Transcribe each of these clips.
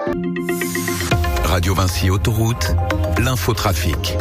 Radio Vinci Autoroute, l'infotrafic.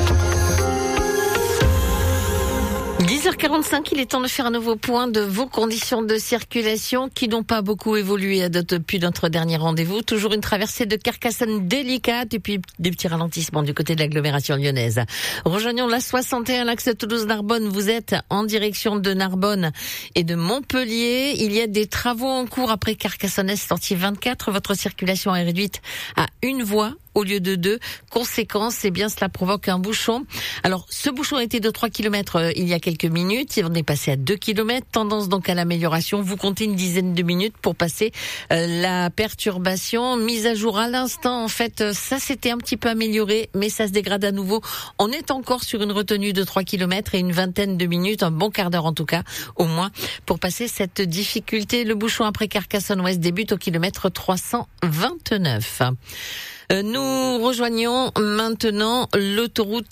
10h45, il est temps de faire un nouveau point de vos conditions de circulation qui n'ont pas beaucoup évolué depuis notre dernier rendez-vous. Toujours une traversée de Carcassonne délicate et puis des petits ralentissements du côté de l'agglomération lyonnaise. Rejoignons la 61, l'axe Toulouse-Narbonne. Vous êtes en direction de Narbonne et de Montpellier. Il y a des travaux en cours après Carcassonne-Est, sortie 24. Votre circulation est réduite à une voie au lieu de 2. Conséquence, cela provoque un bouchon. Alors, ce bouchon était de 3 km il y a quelques minutes. On est passé à 2 km. Tendance donc à l'amélioration. Vous comptez une dizaine de minutes pour passer la perturbation. Mise à jour à l'instant. En fait, ça s'était un petit peu amélioré, mais ça se dégrade à nouveau. On est encore sur une retenue de 3 km et une vingtaine de minutes, un bon quart d'heure en tout cas, au moins, pour passer cette difficulté. Le bouchon après Carcassonne-Ouest débute au kilomètre 329. Nous rejoignons maintenant l'autoroute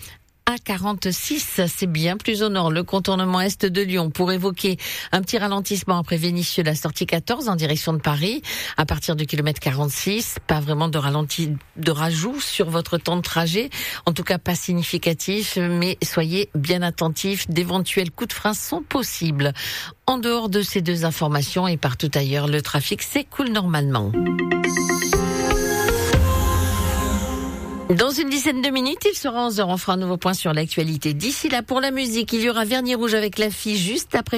A46, c'est bien plus au nord, le contournement est de Lyon, pour évoquer un petit ralentissement après Vénissieux, la sortie 14 en direction de Paris, à partir du kilomètre 46, pas vraiment de rajout sur votre temps de trajet, en tout cas pas significatif, mais soyez bien attentifs, d'éventuels coups de frein sont possibles. En dehors de ces deux informations et partout ailleurs, le trafic s'écoule normalement. Dans une dizaine de minutes, il sera 11h. On fera un nouveau point sur l'actualité. D'ici là, pour la musique, il y aura Vernis Rouge avec la fille juste après.